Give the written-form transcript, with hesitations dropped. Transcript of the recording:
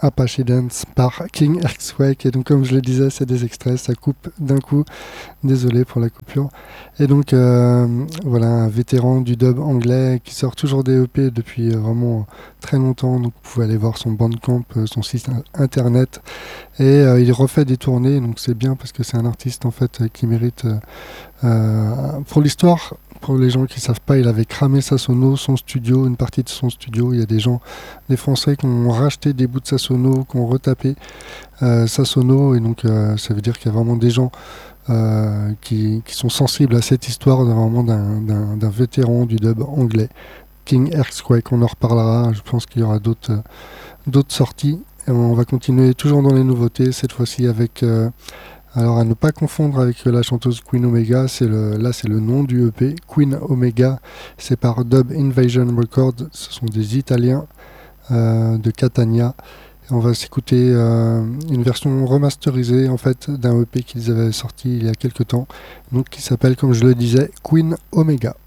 Apache Dance par King Earthquake. Et donc, comme je le disais, c'est des extraits, ça coupe d'un coup. Désolé pour la coupure. Et donc, voilà, un vétéran du dub anglais qui sort toujours des EP depuis vraiment très longtemps. Donc, vous pouvez aller voir son Bandcamp, son site internet. Et il refait des tournées, donc c'est bien parce que c'est un artiste en fait qui mérite. Pour l'histoire, pour les gens qui ne savent pas, il avait cramé sa sono, son studio, une partie de son studio. Il y a des Français qui ont racheté des bouts de sa sono, qui ont retapé sa sono, et donc ça veut dire qu'il y a vraiment des gens qui sont sensibles à cette histoire vraiment d'un vétéran du dub anglais, King Earthquake. On en reparlera, je pense qu'il y aura d'autres sorties. Et on va continuer toujours dans les nouveautés, cette fois-ci avec... alors à ne pas confondre avec la chanteuse Queen Omega, là c'est le nom du EP, Queen Omega, c'est par Dub Invasion Records, ce sont des Italiens de Catania. Et on va s'écouter une version remasterisée en fait d'un EP qu'ils avaient sorti il y a quelques temps, donc qui s'appelle, comme je le disais, Queen Omega.